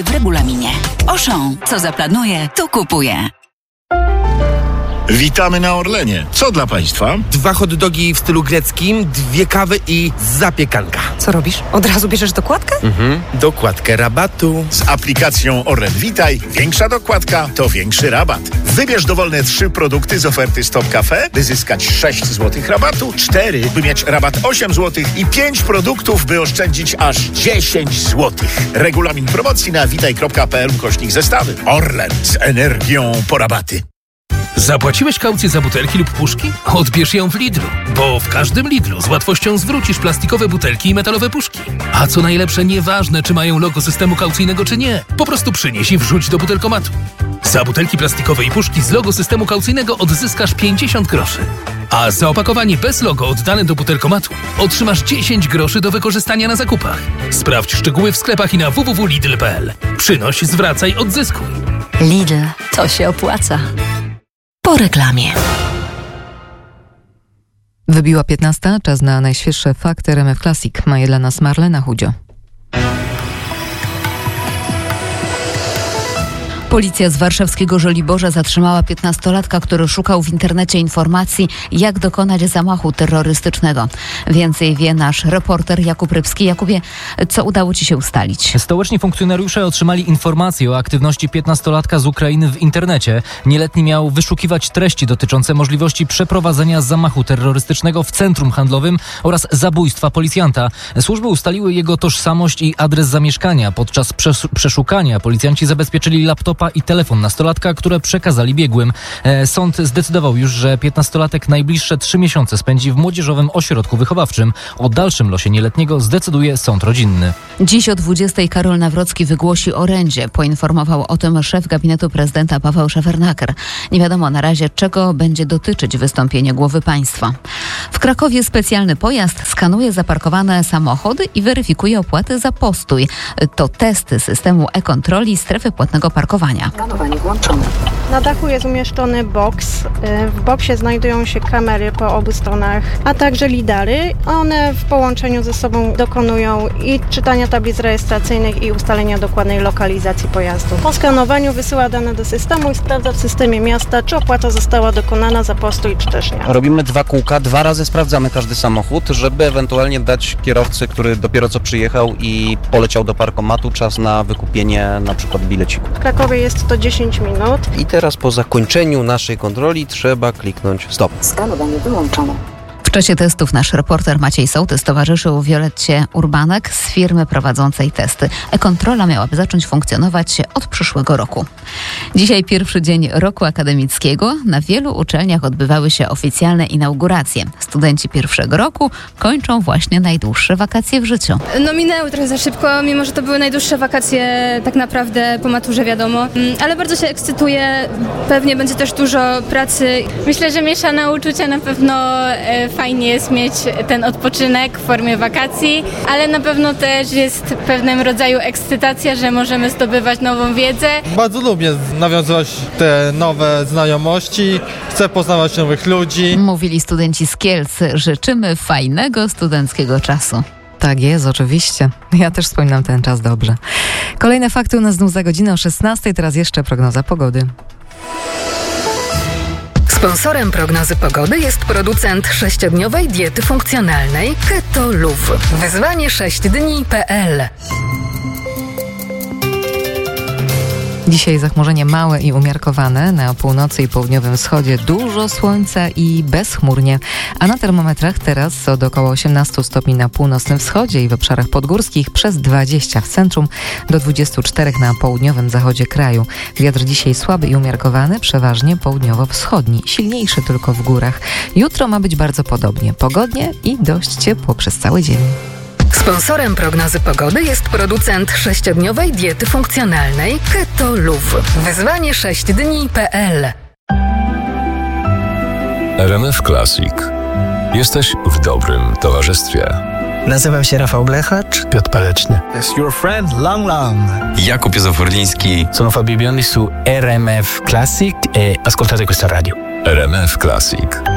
w regulaminie. Auchan, co zaplanuje, to kupuje. Witamy na Orlenie. Co dla Państwa? 2 hot dogi w stylu greckim, 2 kawy i zapiekanka. Co robisz? Od razu bierzesz dokładkę? Dokładkę rabatu. Z aplikacją Orlen Witaj większa dokładka to większy rabat. Wybierz dowolne 3 produkty z oferty Stop Cafe, by zyskać 6 zł rabatu, 4, by mieć rabat 8 zł i 5 produktów, by oszczędzić aż 10 zł. Regulamin promocji na witaj.pl/zestawy. Orlen z energią po rabaty. Zapłaciłeś kaucję za butelki lub puszki? Odbierz ją w Lidlu, bo w każdym Lidlu z łatwością zwrócisz plastikowe butelki i metalowe puszki. A co najlepsze, nieważne czy mają logo systemu kaucyjnego czy nie, po prostu przynieś i wrzuć do butelkomatu. Za butelki plastikowe i puszki z logo systemu kaucyjnego odzyskasz 50 groszy. A za opakowanie bez logo oddane do butelkomatu otrzymasz 10 groszy do wykorzystania na zakupach. Sprawdź szczegóły w sklepach i na www.lidl.pl. Przynoś, zwracaj, odzyskuj. Lidl, to się opłaca. Po reklamie. Wybiła 15, czas na najświeższe fakty RMF Classic. Ma je dla nas Marlena Chudzio. Policja z warszawskiego Żoliborza zatrzymała 15-latka, który szukał w internecie informacji, jak dokonać zamachu terrorystycznego. Więcej wie nasz reporter Jakub Rybski. Jakubie, co udało Ci się ustalić? Stołeczni funkcjonariusze otrzymali informację o aktywności 15-latka z Ukrainy w internecie. Nieletni miał wyszukiwać treści dotyczące możliwości przeprowadzenia zamachu terrorystycznego w centrum handlowym oraz zabójstwa policjanta. Służby ustaliły jego tożsamość i adres zamieszkania. Podczas przeszukania policjanci zabezpieczyli laptop i telefon nastolatka, które przekazali biegłym. Sąd zdecydował już, że 15-latek najbliższe 3 miesiące spędzi w młodzieżowym ośrodku wychowawczym. O dalszym losie nieletniego zdecyduje sąd rodzinny. Dziś o 20:00 Karol Nawrocki wygłosi orędzie. Poinformował o tym szef gabinetu prezydenta Paweł Szefernaker. Nie wiadomo na razie, czego będzie dotyczyć wystąpienie głowy państwa. W Krakowie specjalny pojazd skanuje zaparkowane samochody i weryfikuje opłaty za postój. To testy systemu e-kontroli strefy płatnego parkowania. Planowanie włączone. Na dachu jest umieszczony boks. W boksie znajdują się kamery po obu stronach, a także lidary. One w połączeniu ze sobą dokonują i czytania tablic rejestracyjnych i ustalenia dokładnej lokalizacji pojazdu. Po skanowaniu wysyła dane do systemu i sprawdza w systemie miasta, czy opłata została dokonana za postój, czy też nie. Robimy 2 kółka, 2 razy sprawdzamy każdy samochód, żeby ewentualnie dać kierowcy, który dopiero co przyjechał i poleciał do parkomatu, czas na wykupienie na przykład bileciku. W Krakowie jest to 10 minut. I teraz po zakończeniu naszej kontroli trzeba kliknąć stop. Skanowanie wyłączone. W czasie testów nasz reporter Maciej Sołtys towarzyszył Violetcie Urbanek z firmy prowadzącej testy. E-kontrola miałaby zacząć funkcjonować od przyszłego roku. Dzisiaj pierwszy dzień roku akademickiego. Na wielu uczelniach odbywały się oficjalne inauguracje. Studenci pierwszego roku kończą właśnie najdłuższe wakacje w życiu. No minęły trochę za szybko, mimo że to były najdłuższe wakacje tak naprawdę po maturze, wiadomo. Ale bardzo się ekscytuję. Pewnie będzie też dużo pracy. Myślę, że mieszane uczucia na pewno fajnie jest mieć ten odpoczynek w formie wakacji, ale na pewno też jest pewnego rodzaju ekscytacja, że możemy zdobywać nową wiedzę. Bardzo lubię nawiązywać te nowe znajomości, chcę poznawać nowych ludzi. Mówili studenci z Kielc. Życzymy fajnego studenckiego czasu. Tak jest, oczywiście. Ja też wspominam ten czas dobrze. Kolejne fakty u nas znów za godzinę o 16:00. Teraz jeszcze prognoza pogody. Sponsorem prognozy pogody jest producent 6-dniowej diety funkcjonalnej Keto Luv. Wyzwanie 6dni.pl. Dzisiaj zachmurzenie małe i umiarkowane. Na północy i południowym wschodzie dużo słońca i bezchmurnie. A na termometrach teraz od około 18 stopni na północnym wschodzie i w obszarach podgórskich, przez 20 w centrum, do 24 na południowym zachodzie kraju. Wiatr dzisiaj słaby i umiarkowany, przeważnie południowo-wschodni. Silniejszy tylko w górach. Jutro ma być bardzo podobnie. Pogodnie i dość ciepło przez cały dzień. Sponsorem prognozy pogody jest producent 6-dniowej diety funkcjonalnej Keto Luv. Wyzwanie 6dni.pl. RMF Classic. Jesteś w dobrym towarzystwie. Nazywam się Rafał Blechacz. Piotr Paleczny. It's your friend Lang Lang. Jakub Józef-Orliński. Sono Fabio Biondi su RMF Classic e ascoltate questa radio. RMF Classic.